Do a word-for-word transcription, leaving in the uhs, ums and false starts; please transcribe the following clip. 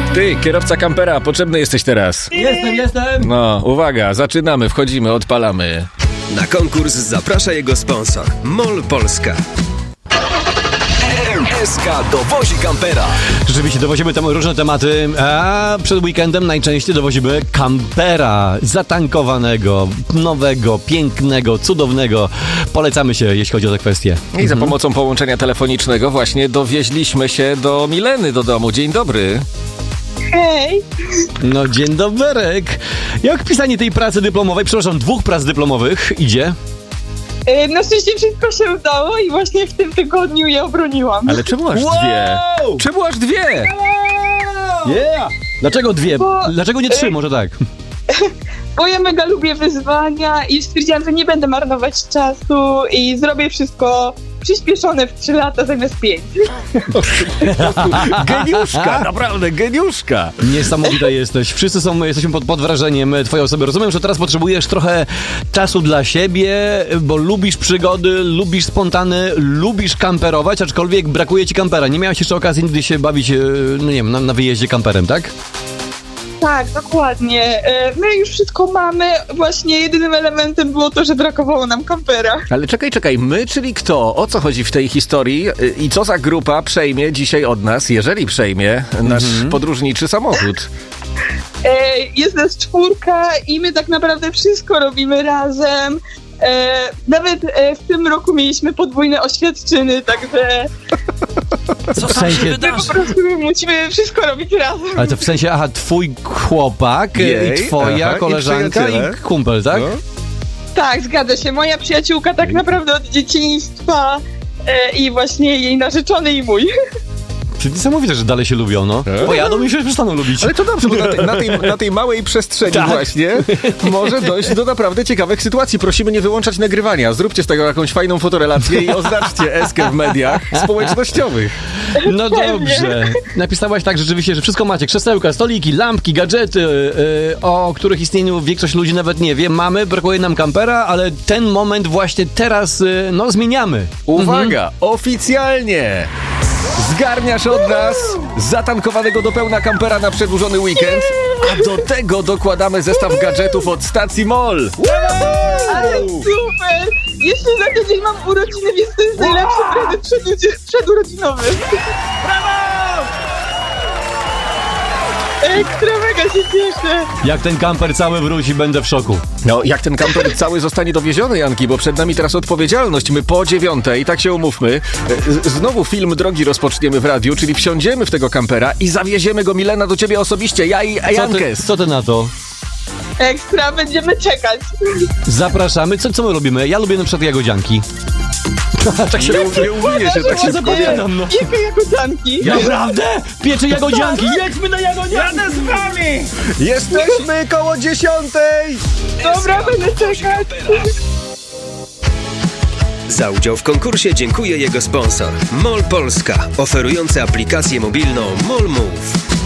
Ty, kierowca kampera, potrzebny jesteś teraz. Jestem, jestem! No, uwaga, zaczynamy, wchodzimy, odpalamy. Na konkurs zaprasza jego sponsor MOL Polska. S K dowozi kampera. Rzeczywiście dowozimy tam różne tematy, a przed weekendem najczęściej dowozimy kampera zatankowanego, nowego, pięknego, cudownego. Polecamy się, jeśli chodzi o te kwestie. I za pomocą połączenia telefonicznego właśnie dowieźliśmy się do Mileny do domu. Dzień dobry. Hej! No dzień doberek. Jak pisanie tej pracy dyplomowej, przepraszam, dwóch prac dyplomowych idzie? Na szczęście wszystko się udało i właśnie w tym tygodniu je obroniłam. Ale czemu aż Wow! dwie? Czemu aż dwie? Yeah! Dlaczego dwie? Bo- Dlaczego nie trzy? Może tak. Bo ja mega lubię wyzwania i stwierdziłam, że nie będę marnować czasu i zrobię wszystko przyspieszone w trzy lata zamiast pięć. Geniuszka, naprawdę geniuszka. Niesamowita jesteś. Wszyscy są, jesteśmy pod, pod wrażeniem twojej osoby. Rozumiem, że teraz potrzebujesz trochę czasu dla siebie, bo lubisz przygody, lubisz spontany, lubisz kamperować, aczkolwiek brakuje ci kampera. Nie miałeś jeszcze okazji nigdy się bawić, no nie wiem, na, na wyjeździe kamperem, tak? Tak, dokładnie. My już wszystko mamy. Właśnie jedynym elementem było to, że brakowało nam kampera. Ale czekaj, czekaj, my, czyli kto? O co chodzi w tej historii i co za grupa przejmie dzisiaj od nas, jeżeli przejmie nasz Mhm. podróżniczy samochód? Jest nas czwórka i my tak naprawdę wszystko robimy razem. E, nawet e, w tym roku mieliśmy podwójne oświadczyny, także Co W tam się sensie- my wydarzy? po prostu musimy wszystko robić razem. Ale to w sensie, aha, twój chłopak Jej, i twoja aha, i koleżanka i, przyjaciele. kumpel, tak? No. Tak, zgadza się. Moja przyjaciółka tak naprawdę od dzieciństwa e, i właśnie jej narzeczony i mój. Czyli niesamowite, że dalej się lubią, no. Tak. Pojadą i się przestaną lubić. Ale to dobrze, bo na tej, na tej, na tej małej przestrzeni Tak. właśnie może dojść do naprawdę ciekawych sytuacji. Prosimy nie wyłączać nagrywania. Zróbcie z tego jakąś fajną fotorelację i oznaczcie Eskę w mediach społecznościowych. No dobrze. Napisałaś tak rzeczywiście, że wszystko macie. Krzesełka, stoliki, lampki, gadżety, yy, o których istnieniu większość ludzi nawet nie wie. Mamy, brakuje nam kampera, ale ten moment właśnie teraz, yy, no, zmieniamy. Uwaga, oficjalnie zgarniasz od nas zatankowanego do pełna kampera na przedłużony weekend, a do tego dokładamy zestaw gadżetów od stacji MOL. Ale super! Jeszcze za tydzień mam urodziny, więc to jest najlepszy prezent przedudzi- przedurodzinowy. Ekstra, mega się cieszę. Jak ten kamper cały wróci, będę w szoku. No, jak ten kamper cały zostanie dowieziony, Janki, bo przed nami teraz odpowiedzialność. My po dziewiątej, tak się umówmy, z- znowu film drogi rozpoczniemy w radiu, czyli wsiądziemy w tego kampera i zawieziemy go, Milena, do ciebie osobiście, ja i Co ty, Jankes. co ty na to? Ekstra, będziemy czekać. Zapraszamy. Co, co my robimy? Ja lubię na przykład jagodzianki. Tak się nie, nie uminie się, tak się zapowiadam, no. Jakie jagodzianki? Naprawdę? Piecze jagodzianki! Jedźmy na jagodzianki! Jadę z wami! Jesteśmy koło dziesiątej! Dobra, będę czekać. Za udział w konkursie dziękuję jego sponsor MOL Polska, oferujący aplikację mobilną MOL Move.